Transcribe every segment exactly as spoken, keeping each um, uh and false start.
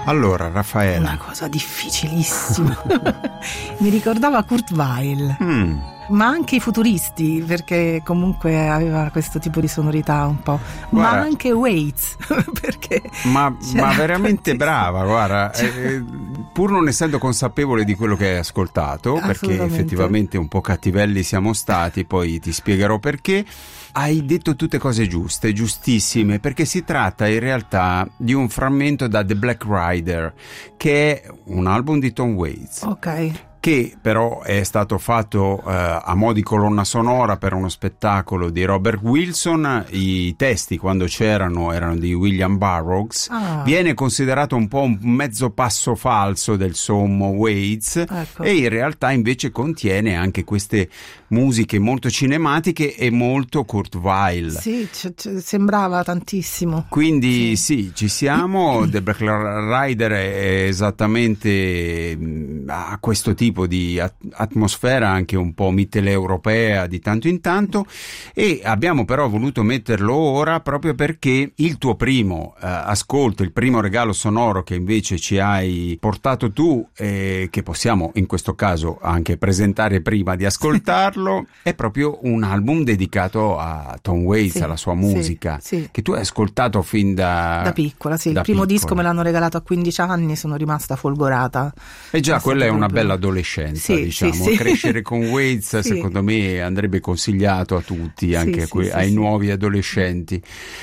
Allora, Raffaella. Una cosa difficilissima. Mi ricordava Kurt Weill. Mm. Ma anche i futuristi, perché comunque aveva questo tipo di sonorità un po'. Guarda, ma anche Waits, perché ma, ma veramente brava, guarda, eh, pur non essendo consapevole di quello che hai ascoltato, perché effettivamente un po' cattivelli siamo stati, poi ti spiegherò perché. Hai detto tutte cose giuste, giustissime, perché si tratta in realtà di un frammento da The Black Rider, che è un album di Tom Waits. Ok. Che però è stato fatto eh, a mo' di colonna sonora per uno spettacolo di Robert Wilson. I testi, quando c'erano, erano di William Burroughs. Ah. Viene considerato un po' un mezzo passo falso del sommo Waits, ecco. E in realtà invece contiene anche queste musiche molto cinematiche e molto Kurt Weill. Sì, c- c- sembrava tantissimo. Quindi sì, sì ci siamo. The Black Rider è esattamente a questo tipo di atmosfera anche un po' mitteleuropea di tanto in tanto, e abbiamo però voluto metterlo ora proprio perché il tuo primo eh, ascolto, il primo regalo sonoro che invece ci hai portato tu, eh, che possiamo in questo caso anche presentare prima di ascoltarlo, è proprio un album dedicato a Tom Waits, sì, alla sua musica, sì, sì. Che tu hai ascoltato fin da da piccola, sì. Da il primo piccola. Disco me l'hanno regalato a quindici anni, sono rimasta folgorata. E già quella è una proprio... bella adolescenza. Sì, diciamo, sì, sì. Crescere con Waits sì. Secondo me andrebbe consigliato a tutti, anche sì, a que- sì, ai sì, nuovi adolescenti.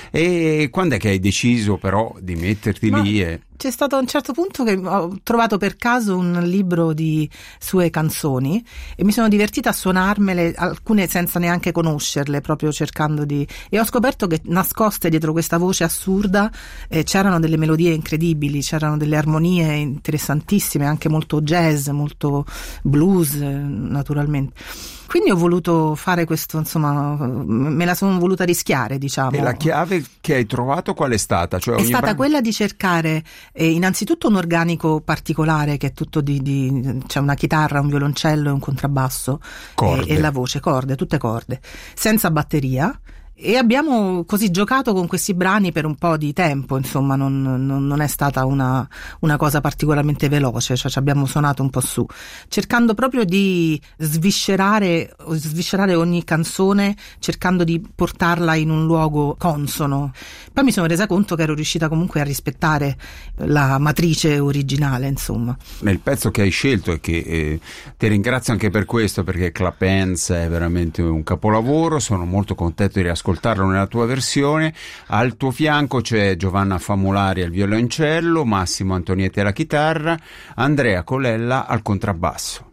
E quando è che hai deciso però di metterti Ma... lì e... C'è stato a un certo punto che ho trovato per caso un libro di sue canzoni e mi sono divertita a suonarmele, alcune senza neanche conoscerle, proprio cercando di... e ho scoperto che nascoste dietro questa voce assurda eh, c'erano delle melodie incredibili, c'erano delle armonie interessantissime, anche molto jazz, molto blues, naturalmente. Quindi ho voluto fare questo, insomma, me la sono voluta rischiare, diciamo. E la chiave che hai trovato qual è stata? Cioè, è ogni stata brano... quella di cercare eh, innanzitutto un organico particolare, che è tutto di, di c'è una chitarra, un violoncello e un contrabbasso e, e la voce, corde, tutte corde, senza batteria. E abbiamo così giocato con questi brani per un po' di tempo, insomma, non, non, non è stata una, una cosa particolarmente veloce, cioè ci abbiamo suonato un po' su, cercando proprio di sviscerare, sviscerare ogni canzone, cercando di portarla in un luogo consono. Poi mi sono resa conto che ero riuscita comunque a rispettare la matrice originale, insomma. Nel pezzo che hai scelto, e che eh, ti ringrazio anche per questo, perché Clap Hands è veramente un capolavoro, sono molto contento di riascoltarlo ascoltarlo nella tua versione. Al tuo fianco c'è Giovanna Famolari al violoncello, Massimo Antonietti alla chitarra, Andrea Colella al contrabbasso.